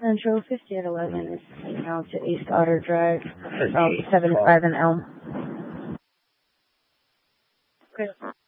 Central 50 at 11 is now to East Otter Drive, 75 and Elm. Okay.